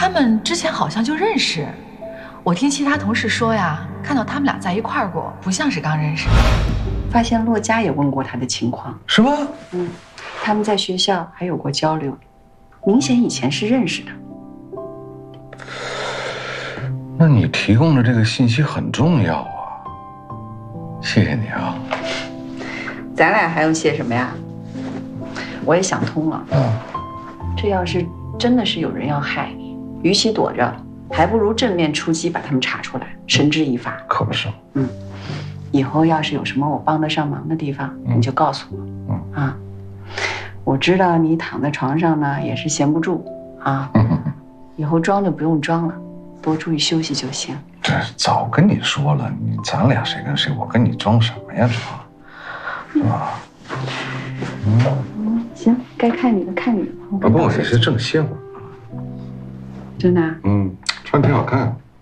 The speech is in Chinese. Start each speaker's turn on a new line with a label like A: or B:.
A: 他们之前好像就认识。我听其他同事说呀，看到他们俩在一块儿过，不像是刚认识。
B: 发现骆家也问过他的情况，
C: 是吗？
B: 他们在学校还有过交流，明显以前是认识的。
C: 那你提供的这个信息很重要啊，谢谢你啊。
B: 咱俩还用谢什么呀？我也想通了，这要是真的是有人要害你，与其躲着，还不如正面出击，把他们查出来，绳之以法。
C: 可不是。
B: 以后要是有什么我帮得上忙的地方，你就告诉我。啊，我知道你躺在床上呢，也是闲不住啊。以后装就不用装了，多注意休息就行。
C: 这早跟你说了，咱俩谁跟谁，我跟你装什么呀？这，是吧？
B: 行，该看你的看你的。
C: 不过我也是正歇会儿。
B: 真的啊？
C: 穿挺好看。